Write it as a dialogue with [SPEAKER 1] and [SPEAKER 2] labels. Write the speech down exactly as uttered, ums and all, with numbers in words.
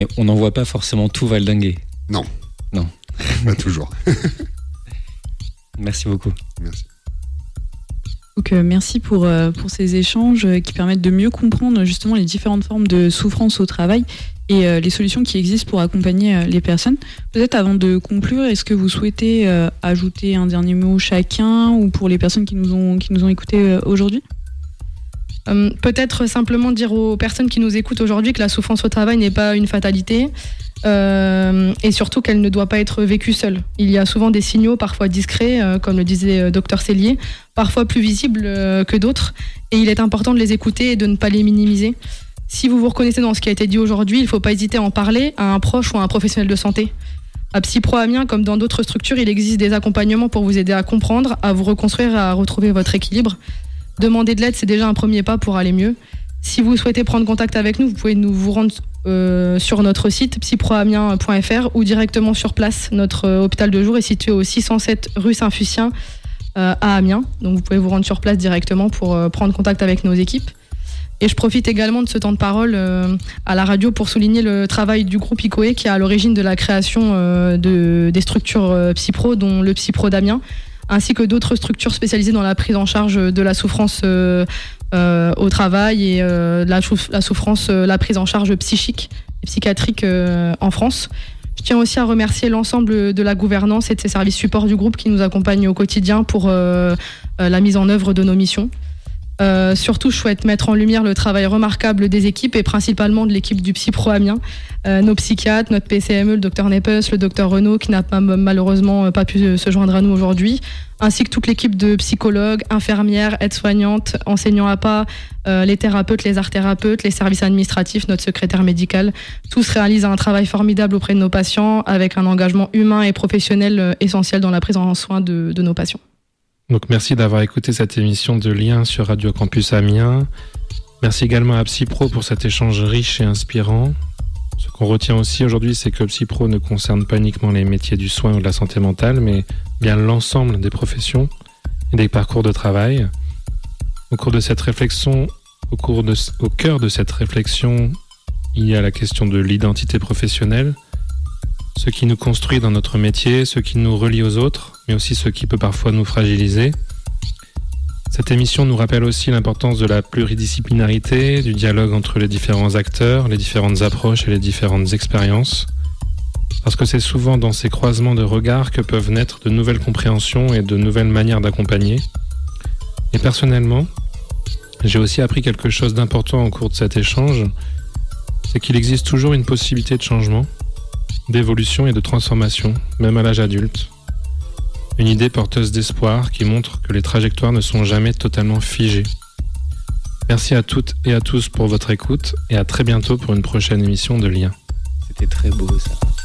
[SPEAKER 1] Et on n'en voit pas forcément tout valdinguer.
[SPEAKER 2] Non.
[SPEAKER 1] Non.
[SPEAKER 2] Pas toujours.
[SPEAKER 1] Merci beaucoup.
[SPEAKER 2] Merci.
[SPEAKER 3] Donc, euh, merci pour, euh, pour ces échanges euh, qui permettent de mieux comprendre justement les différentes formes de souffrance au travail et euh, les solutions qui existent pour accompagner euh, les personnes. Peut-être avant de conclure, est-ce que vous souhaitez euh, ajouter un dernier mot chacun ou pour les personnes qui nous ont, qui nous ont écoutés euh, aujourd'hui ?
[SPEAKER 4] euh, Peut-être simplement dire aux personnes qui nous écoutent aujourd'hui que la souffrance au travail n'est pas une fatalité. Euh, et surtout qu'elle ne doit pas être vécue seule. Il y a souvent des signaux, parfois discrets, euh, comme le disait euh, docteur Cellier, parfois plus visibles euh, que d'autres, et il est important de les écouter et de ne pas les minimiser. Si vous vous reconnaissez dans ce qui a été dit aujourd'hui, il ne faut pas hésiter à en parler à un proche ou à un professionnel de santé. À Psypro Amiens, comme dans d'autres structures, il existe des accompagnements pour vous aider à comprendre, à vous reconstruire, à retrouver votre équilibre. Demander de l'aide, c'est déjà un premier pas pour aller mieux. Si vous souhaitez prendre contact avec nous, vous pouvez nous vous rendre euh, sur notre site psyproamiens point f r ou directement sur place. Notre euh, hôpital de jour est situé au six cent sept rue Saint-Fucien euh, à Amiens. Donc vous pouvez vous rendre sur place directement pour euh, prendre contact avec nos équipes. Et je profite également de ce temps de parole euh, à la radio pour souligner le travail du groupe I C O E qui est à l'origine de la création euh, de, des structures euh, Psypro, dont le Psypro d'Amiens, ainsi que d'autres structures spécialisées dans la prise en charge de la souffrance euh, euh, au travail et euh, la, chouf- la souffrance, euh, la prise en charge psychique et psychiatrique euh, en France. Je tiens aussi à remercier l'ensemble de la gouvernance et de ses services support du groupe qui nous accompagnent au quotidien pour euh, euh, la mise en œuvre de nos missions. Euh, surtout, je souhaite mettre en lumière le travail remarquable des équipes et principalement de l'équipe du Psypro Amiens, euh, nos psychiatres, notre P C M E, le docteur Nepes, le docteur Renaud qui n'a pas, malheureusement pas pu se joindre à nous aujourd'hui, ainsi que toute l'équipe de psychologues, infirmières, aides-soignantes, enseignants A P A, euh, les thérapeutes, les art-thérapeutes, les services administratifs, notre secrétaire médical. Tous réalisent un travail formidable auprès de nos patients avec un engagement humain et professionnel euh, essentiel dans la prise en soin de, de nos patients.
[SPEAKER 5] Donc merci d'avoir écouté cette émission de Lien sur Radio Campus Amiens. Merci également à Psypro pour cet échange riche et inspirant. Ce qu'on retient aussi aujourd'hui, c'est que Psypro ne concerne pas uniquement les métiers du soin ou de la santé mentale, mais bien l'ensemble des professions et des parcours de travail. Au cours de cette réflexion, au, cours de, au cœur de cette réflexion, il y a la question de l'identité professionnelle, ce qui nous construit dans notre métier, ce qui nous relie aux autres, mais aussi ce qui peut parfois nous fragiliser. Cette émission nous rappelle aussi l'importance de la pluridisciplinarité, du dialogue entre les différents acteurs, les différentes approches et les différentes expériences. Parce que c'est souvent dans ces croisements de regards que peuvent naître de nouvelles compréhensions et de nouvelles manières d'accompagner. Et personnellement, j'ai aussi appris quelque chose d'important au cours de cet échange, c'est qu'il existe toujours une possibilité de changement, d'évolution et de transformation, même à l'âge adulte. Une idée porteuse d'espoir qui montre que les trajectoires ne sont jamais totalement figées. Merci à toutes et à tous pour votre écoute et à très bientôt pour une prochaine émission de Lien.
[SPEAKER 1] C'était très beau ça.